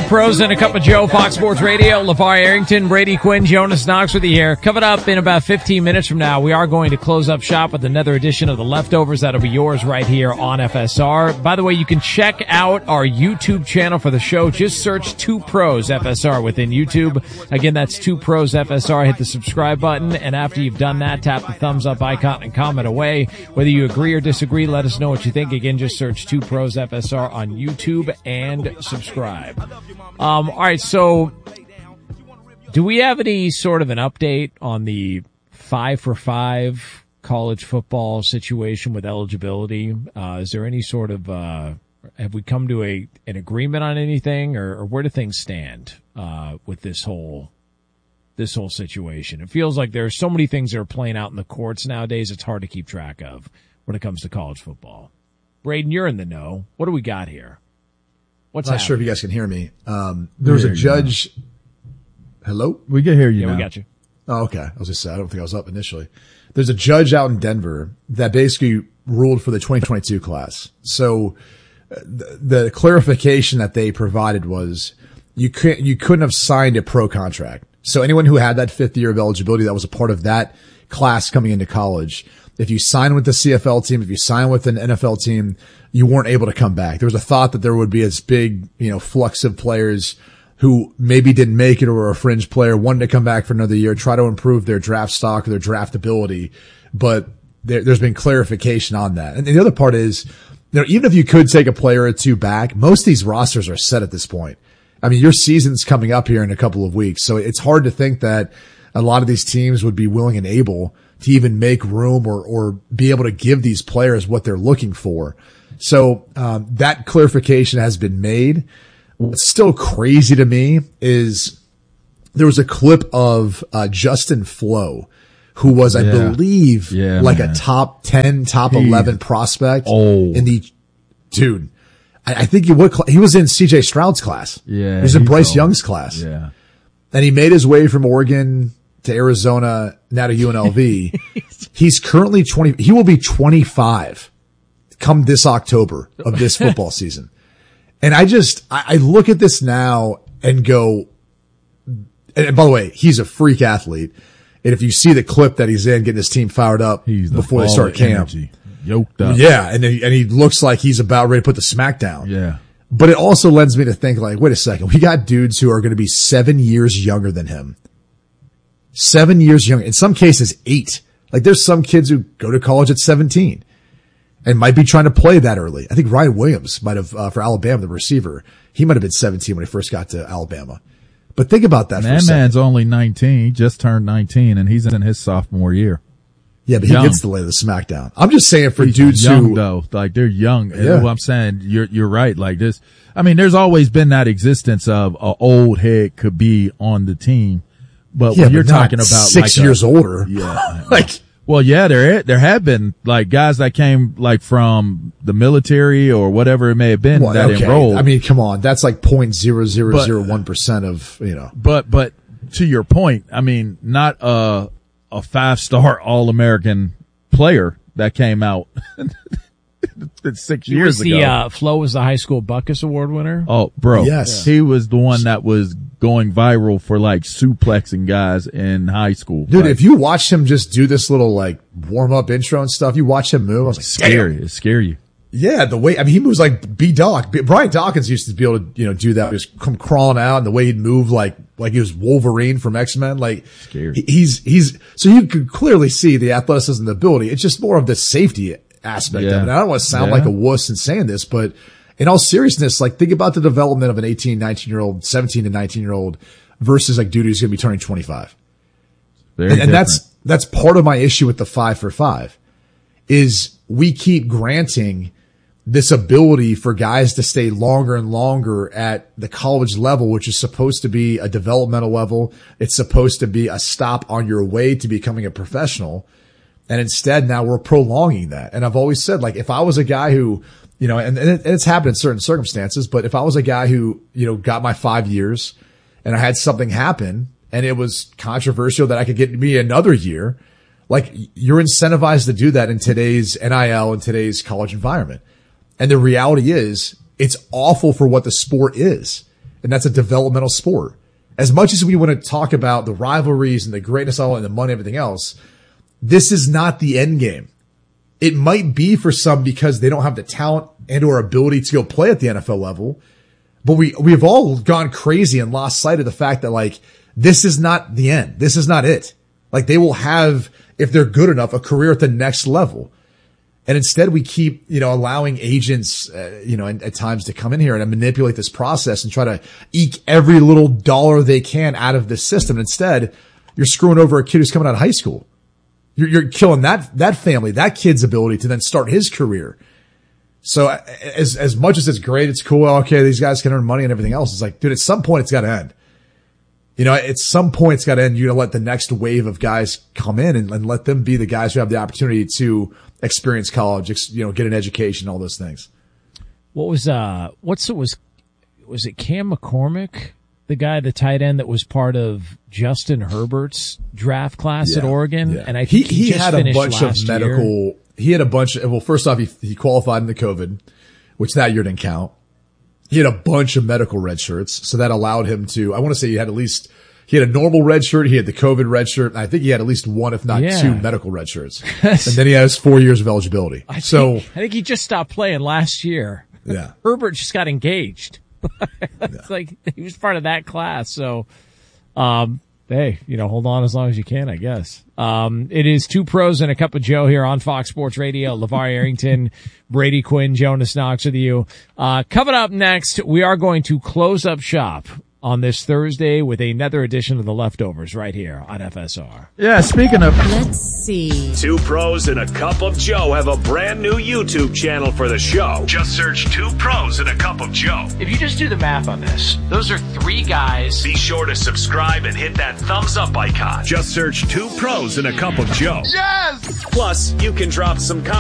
Pros and a Cup of Joe, Fox Sports Radio. LeVar Arrington, Brady Quinn, Jonas Knox with you here. Coming up in about 15 minutes from now, we are going to close up shop with another edition of The Leftovers. That'll be yours right here on FSR. By the way, you can check out our YouTube channel for the show. Just search 2 Pros FSR within YouTube. Again, that's 2 Pros FSR. Hit the subscribe button, and after you've done that, tap the thumbs up icon and comment away. Whether you agree or disagree, let us know what you think. Again, just search 2 Pros FSR on YouTube and subscribe. All right, so do we have any sort of an update on the 5-for-5 college football situation with eligibility? Is there any sort of have we come to an agreement on anything, or where do things stand with this whole situation? It feels like there are so many things that are playing out in the courts nowadays. It's hard to keep track of when it comes to college football. Braden, you're in the know. What do we got here? What's not happening? sure if you guys can hear me. There was a judge. Hello? We can hear you now. We got you. Oh, okay. I was just saying, I don't think I was up initially. There's a judge out in Denver that basically ruled for the 2022 class. So the clarification that they provided was you couldn't have signed a pro contract. So anyone who had that 5th year of eligibility that was a part of that class coming into college, if you sign with the CFL team, if you sign with an NFL team, you weren't able to come back. There was a thought that there would be this big, flux of players who maybe didn't make it or were a fringe player, wanted to come back for another year, try to improve their draft stock or their draftability. But there's been clarification on that. And the other part is, even if you could take a player or 2 back, most of these rosters are set at this point. I mean, your season's coming up here in a couple of weeks. So it's hard to think that a lot of these teams would be willing and able to even make room or be able to give these players what they're looking for. So, that clarification has been made. What's still crazy to me is there was a clip of, Justin Flo, who was, I believe, like a top 10, top 11 prospect in the, dude. I think he was in CJ Stroud's class. Yeah. He was in Bryce Young's class. Yeah. And he made his way from Oregon to Arizona, now to UNLV. He's currently 20. He will be 25 come this October of this football season. And I look at this now and go, and by the way, he's a freak athlete. And if you see the clip that he's in getting his team fired up before they start camp, yoked up. Yeah. And he looks like he's about ready to put the smack down. Yeah. But it also lends me to think like, wait a second. We got dudes who are going to be 7 years younger than him. 7 years younger. In some cases, 8. Like there's some kids who go to college at 17 and might be trying to play that early. I think Ryan Williams might have, for Alabama, the receiver, he might have been 17 when he first got to Alabama. But think about that for a second. That man's only 19. He just turned 19 and he's in his sophomore year. Yeah, but he gets to lay the smackdown. I'm just saying for dudes young, though, like they're young. Yeah. And what I'm saying, you're right. Like this, I mean, there's always been that existence of an old head could be on the team. But when you're talking about 6 years older. Yeah. Well, yeah, there have been like guys that came like from the military or whatever it may have been enrolled. I mean, come on. That's like 0.0001% of, But to your point, I mean, not a 5-star All-American player that came out 6 years ago. Flo was the high school Buckus Award winner. Oh, bro. Yes. He was the one that was going viral for like suplexing guys in high school. Dude, if you watch him just do this little like warm up intro and stuff, you watch him move. I was like, scary. It scare you. Yeah, the way, I mean, he moves like B-Doc. Brian Dawkins used to be able to, do that. Just come crawling out and the way he'd move like he was Wolverine from X-Men. Like, scary. So you could clearly see the athleticism and the ability. It's just more of the safety aspect of it. And I don't want to sound like a wuss in saying this, but in all seriousness, like think about the development of an 18, 19-year-old, 17 to 19-year-old versus like dude who's going to be turning 25. And that's part of my issue with the 5-for-5 is we keep granting this ability for guys to stay longer and longer at the college level, which is supposed to be a developmental level. It's supposed to be a stop on your way to becoming a professional. And instead now we're prolonging that. And I've always said, like, if I was a guy who, and it's happened in certain circumstances, but if I was a guy who, got my 5 years and I had something happen and it was controversial that I could get me another year, like you're incentivized to do that in today's NIL and today's college environment. And the reality is it's awful for what the sport is. and that's a developmental sport. As much as we want to talk about the rivalries and the greatness of it and the money and everything else, this is not the end game. It might be for some because they don't have the talent and or ability to go play at the NFL level. But we've all gone crazy and lost sight of the fact that like, this is not the end. This is not it. Like they will have, if they're good enough, a career at the next level. And instead we keep, allowing agents, at times to come in here and manipulate this process and try to eke every little dollar they can out of this system. Instead, you're screwing over a kid who's coming out of high school. You're killing that family, that kid's ability to then start his career. So as much as it's great, it's cool. Okay, these guys can earn money and everything else. It's like, dude, at some point it's got to end. At some point it's got to end. You're going to let the next wave of guys come in and let them be the guys who have the opportunity to experience college, get an education, all those things. Was it Cam McCormick, the guy, the tight end that was part of Justin Herbert's draft class at Oregon? Yeah. And I think he just had a bunch of medical year. He had a bunch of, well, first off, he qualified in the COVID, which that year didn't count. He had a bunch of medical red shirts. So that allowed him to, I want to say he had a normal red shirt. He had the COVID red shirt. And I think he had at least one, if not two medical red shirts. And then he has 4 years of eligibility. I think he just stopped playing last year. Yeah. Herbert just got engaged. It's like he was part of that class. So, hey, hold on as long as you can, I guess. It is Two Pros and a Cup of Joe here on Fox Sports Radio. LeVar Arrington, Brady Quinn, Jonas Knox with you. Coming up next, we are going to close up shop on this Thursday with another edition of The Leftovers right here on FSR. Yeah, speaking of... Let's see. Two Pros and a Cup of Joe have a brand new YouTube channel for the show. Just search Two Pros and a Cup of Joe. If you just do the math on this, those are three guys. Be sure to subscribe and hit that thumbs up icon. Just search Two Pros and a Cup of Joe. Yes! Plus, you can drop some comments